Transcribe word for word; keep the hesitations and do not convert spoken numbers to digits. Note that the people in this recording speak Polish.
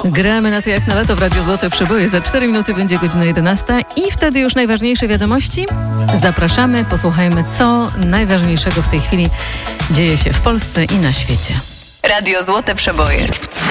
Gramy na to jak na lato w Radiu Złote Przeboje. Za cztery minuty będzie godzina jedenasta i wtedy już najważniejsze wiadomości. Zapraszamy, posłuchajmy, co najważniejszego w tej chwili dzieje się w Polsce i na świecie. Radio Złote Przeboje.